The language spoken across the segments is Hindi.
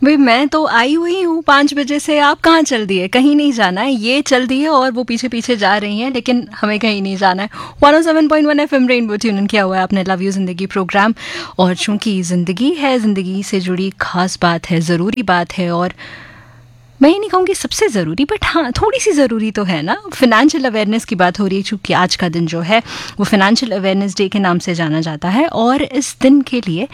भाई मैं तो आई हुई हूँ 5 बजे से, आप कहाँ चल दिए? कहीं नहीं जाना है, ये चल दिए और वो पीछे पीछे जा रही हैं, लेकिन हमें कहीं नहीं जाना है। 107.1 FM रेनबो ट्यून किया हुआ है आपने लव यू जिंदगी प्रोग्राम। और चूंकि ज़िंदगी है, ज़िंदगी से जुड़ी खास बात है, ज़रूरी बात है, और मैं ये नहीं कहूँगी सबसे ज़रूरी, बट हाँ थोड़ी सी ज़रूरी तो है ना। फिनेंशियल अवेयरनेस की बात हो रही है, चूँकि आज का दिन जो है वो फिनेंशियल अवेयरनेस डे के नाम से जाना जाता है। और इस दिन के लिए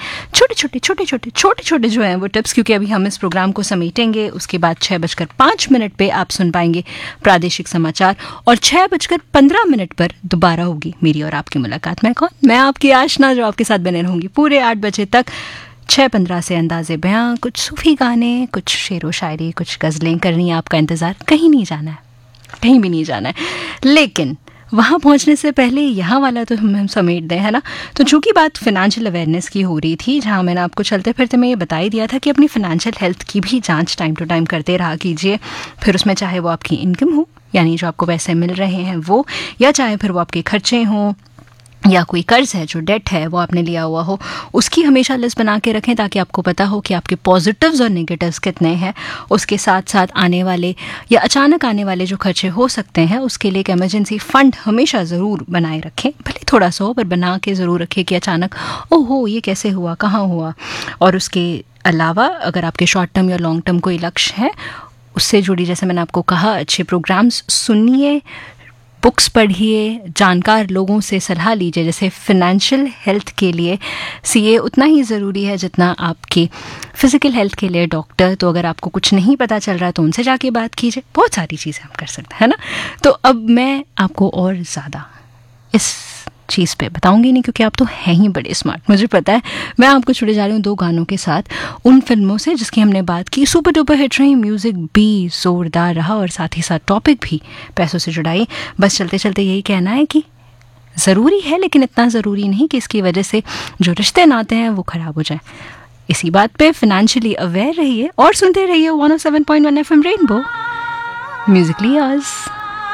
छोटे छोटे जो हैं वो टिप्स, क्योंकि अभी हम इस प्रोग्राम को समेटेंगे, उसके बाद 6:05 पे आप सुन पाएंगे प्रादेशिक समाचार, और 6:15 पर दोबारा होगी मेरी और आपकी मुलाकात। मैं कौन? मैं आपकी आशना, जो आपके साथ बने रहूँगी पूरे 8 बजे तक। 6:15 से अंदाज़े बयां, कुछ सूफी गाने, कुछ शेरो शायरी, कुछ गज़लें करनी है। आपका इंतज़ार, कहीं नहीं जाना है, कहीं भी नहीं जाना है। लेकिन वहाँ पहुँचने से पहले यहाँ वाला तो हम समेट दें, है ना। तो चूँकि बात फिनेंशियल अवेयरनेस की हो रही थी, जहाँ मैंने आपको चलते फिरते में ये बता ही दिया था कि अपनी फिनेंशियल हेल्थ की भी जांच टाइम टू टाइम करते रहा कीजिए। फिर उसमें चाहे वो आपकी इनकम हो, यानी जो आपको पैसे मिल रहे हैं वो, या चाहे फिर वो आपके खर्चे हों, या कोई कर्ज है, जो डेट है वो आपने लिया हुआ हो, उसकी हमेशा लिस्ट बना के रखें, ताकि आपको पता हो कि आपके पॉजिटिव्स और नेगेटिव्स कितने हैं। उसके साथ साथ आने वाले या अचानक आने वाले जो खर्चे हो सकते हैं, उसके लिए एक इमरजेंसी फंड हमेशा ज़रूर बनाए रखें, भले थोड़ा सा हो, पर बना के ज़रूर रखें कि अचानक ओहो ये कैसे हुआ, कहाँ हुआ। और उसके अलावा अगर आपके शॉर्ट टर्म या लॉन्ग टर्म कोई लक्ष्य है, उससे जुड़ी, जैसे मैंने आपको कहा, अच्छे प्रोग्राम्स सुनिए, बुक्स पढ़िए, जानकार लोगों से सलाह लीजिए। जैसे फिनेंशियल हेल्थ के लिए सीए उतना ही ज़रूरी है जितना आपकी फ़िज़िकल हेल्थ के लिए डॉक्टर। तो अगर आपको कुछ नहीं पता चल रहा है तो उनसे जाके बात कीजिए। बहुत सारी चीज़ें हम कर सकते हैं ना। तो अब मैं आपको और ज़्यादा इस चीज़ पे बताऊंगी नहीं, क्योंकि आप तो हैं ही बड़े स्मार्ट, मुझे पता है। मैं आपको छुड़े जा रही हूँ 2 गानों के साथ, उन फिल्मों से जिसकी हमने बात की। सुपर डुपर हिट रही, म्यूज़िक भी जोरदार रहा, और साथ ही साथ टॉपिक भी पैसों से जुड़ाई। बस चलते चलते यही कहना है कि ज़रूरी है, लेकिन इतना ज़रूरी नहीं कि इसकी वजह से जो रिश्ते नाते हैं वो ख़राब हो जाए। इसी बात पे फिनेंशियली अवेयर रहिए और सुनते रहिए 107.1 FM रेनबो, म्यूजिकली योर्स।